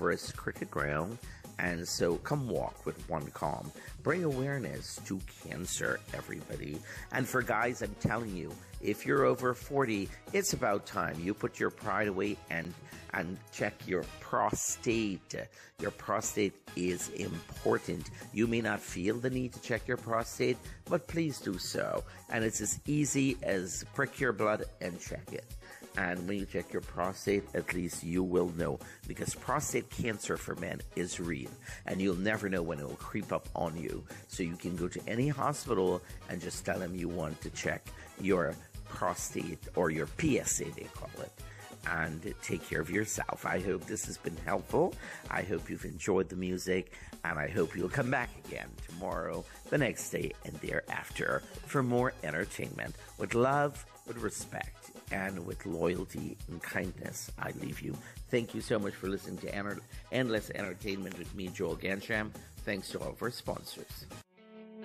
over is crooked ground, and so come walk with one calm. Bring awareness to cancer, everybody. And for guys, I'm telling you, if you're over 40, it's about time you put your pride away and check your prostate. Your prostate is important. You may not feel the need to check your prostate, but please do so. And it's as easy as prick your blood and check it. And when you check your prostate, at least you will know, because prostate cancer for men is real, and you'll never know when it will creep up on you. So you can go to any hospital and just tell them you want to check your prostate, or your PSA they call it, and take care of yourself. I hope this has been helpful. I hope you've enjoyed the music, and I hope you'll come back again tomorrow, the next day, and thereafter for more entertainment. With love, with respect, and with loyalty and kindness, I leave you. Thank you so much for listening to Endless Entertainment with me, Joel Gansham. Thanks to all of our sponsors.